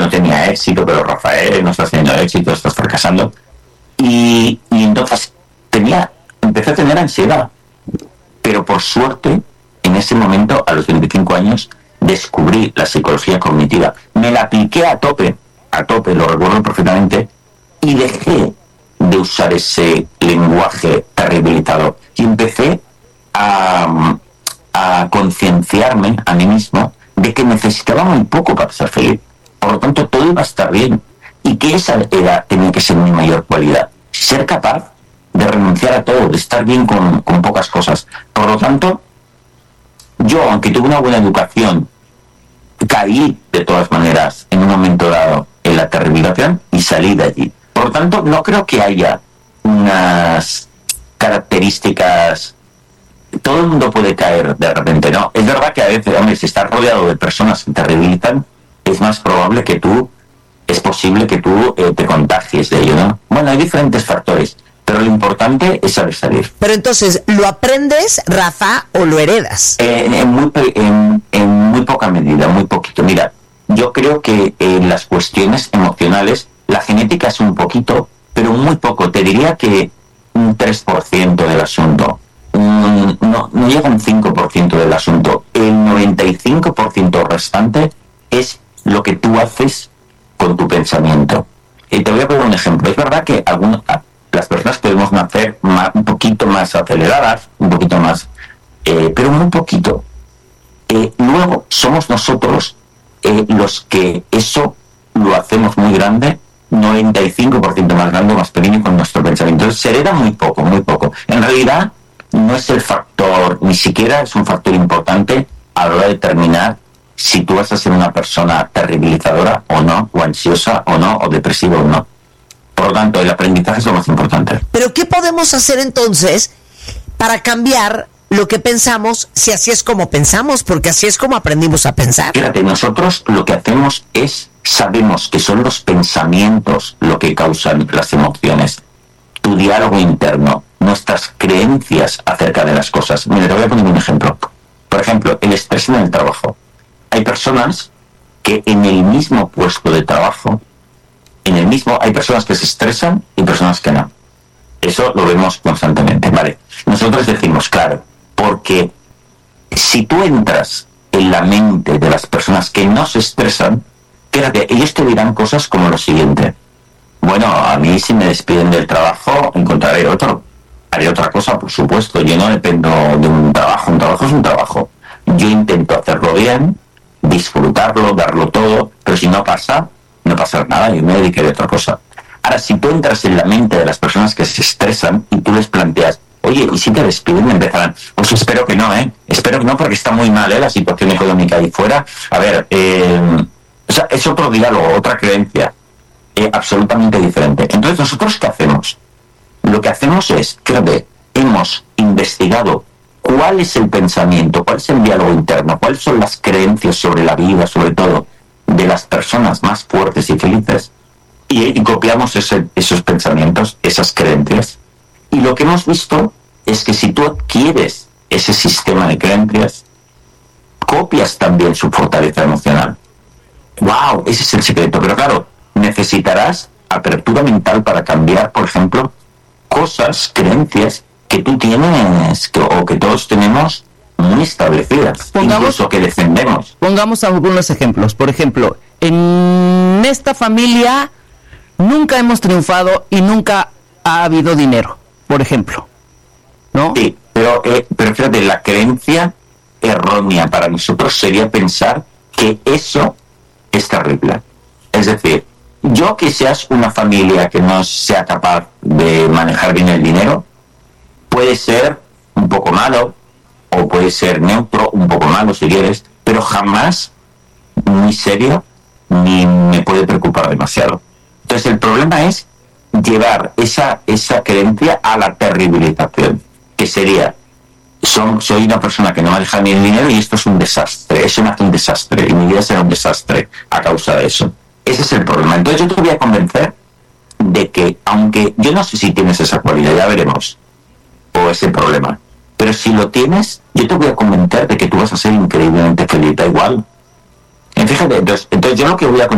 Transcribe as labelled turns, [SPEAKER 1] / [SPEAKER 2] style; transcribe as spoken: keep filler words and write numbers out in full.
[SPEAKER 1] tenía éxito, pero Rafael, no estás teniendo éxito, estás fracasando. Y, y entonces tenía, empecé a tener ansiedad. Pero por suerte, en ese momento, a los veinticinco años, descubrí la psicología cognitiva. Me la apliqué a tope, a tope, lo recuerdo perfectamente, y dejé de usar ese lenguaje terribilizador. Y empecé a, a concienciarme a mí mismo de que necesitaba muy poco para ser feliz. Por lo tanto, todo iba a estar bien. Y que esa era, tenía que ser mi mayor cualidad. Ser capaz de renunciar a todo, de estar bien con, con pocas cosas. Por lo tanto, yo, aunque tuve una buena educación, caí de todas maneras en un momento dado en la terribilización y salí de allí. Por lo tanto, no creo que haya unas características. Todo el mundo puede caer de repente, ¿no? Es verdad que a veces, hombre, si estás rodeado de personas que te debilitan, es más probable que tú, es posible que tú eh, te contagies de ello, ¿no? Bueno, hay diferentes factores, pero lo importante es saber salir.
[SPEAKER 2] Pero entonces, ¿lo aprendes, Rafa, o lo heredas?
[SPEAKER 1] Eh, en, muy, en, en muy poca medida, muy poquito. Mira, yo creo que en las cuestiones emocionales, la genética es un poquito, pero muy poco. Te diría que un tres por ciento del asunto. Un, no, no llega un cinco por ciento del asunto. El noventa y cinco por ciento restante es lo que tú haces con tu pensamiento. Y te voy a poner un ejemplo. Es verdad que algunos... las personas podemos nacer más, un poquito más aceleradas, un poquito más, eh, pero muy poquito. Eh, luego somos nosotros eh, los que eso lo hacemos muy grande, noventa y cinco por ciento más grande o más pequeño con nuestro pensamiento. Entonces se hereda muy poco, muy poco. En realidad no es el factor, ni siquiera es un factor importante a la hora de determinar si tú vas a ser una persona terribilizadora o no, o ansiosa o no, o depresiva o no. Por lo tanto, el aprendizaje es lo más importante.
[SPEAKER 2] Pero ¿qué podemos hacer entonces para cambiar lo que pensamos si así es como pensamos? Porque así es como aprendimos a pensar.
[SPEAKER 1] Fíjate, nosotros lo que hacemos es, sabemos que son los pensamientos lo que causan las emociones. Tu diálogo interno, nuestras creencias acerca de las cosas. Mira, te voy a poner un ejemplo. Por ejemplo, el estrés en el trabajo. Hay personas que en el mismo puesto de trabajo, en el mismo, hay personas que se estresan y personas que no. Eso lo vemos constantemente, ¿vale? Nosotros decimos, claro, porque si tú entras en la mente de las personas que no se estresan, fíjate, ellos te dirán cosas como lo siguiente. Bueno, a mí si me despiden del trabajo, encontraré otro. Haré otra cosa, por supuesto. Yo no dependo de un trabajo. Un trabajo es un trabajo. Yo intento hacerlo bien, disfrutarlo, darlo todo, pero si no pasa, no pasa nada, yo me dedicaré a otra cosa. Ahora, si tú entras en la mente de las personas que se estresan y tú les planteas, oye, ¿y si te despiden? Me empezarán, pues espero que no, ¿eh? Espero que no, porque está muy mal, ¿eh? La situación económica ahí fuera. A ver, eh, o sea, es otro diálogo, otra creencia, eh, absolutamente diferente. Entonces, ¿nosotros qué hacemos? Lo que hacemos es, fíjate, hemos investigado cuál es el pensamiento, cuál es el diálogo interno, cuáles son las creencias sobre la vida, sobre todo, de las personas más fuertes y felices, y, y copiamos ese, esos pensamientos, esas creencias. Y lo que hemos visto es que si tú adquieres ese sistema de creencias, copias también su fortaleza emocional. ¡Wow! Ese es el secreto. Pero claro, necesitarás apertura mental para cambiar, por ejemplo, cosas, creencias que tú tienes que, o que todos tenemos muy establecidas, pongamos, incluso que defendemos.
[SPEAKER 3] Pongamos algunos ejemplos. Por ejemplo, en esta familia nunca hemos triunfado y nunca ha habido dinero, por ejemplo, ¿no?
[SPEAKER 1] Sí, pero, eh, pero fíjate, la creencia errónea para nosotros sería pensar que eso es terrible. Es decir, yo que seas una familia que no sea capaz de manejar bien el dinero, puede ser un poco malo, o puede ser neutro, un poco malo si quieres, pero jamás muy serio ni me puede preocupar demasiado. Entonces el problema es llevar esa, esa creencia a la terribilización, que sería, son, soy una persona que no maneja ni el dinero y esto es un desastre, eso me hace un desastre, y mi vida será un desastre a causa de eso. Ese es el problema. Entonces yo te voy a convencer de que, aunque yo no sé si tienes esa cualidad, ya veremos, o ese problema, pero si lo tienes, yo te voy a convencer de que tú vas a ser increíblemente feliz, da igual. Fíjate, entonces, entonces yo lo que voy a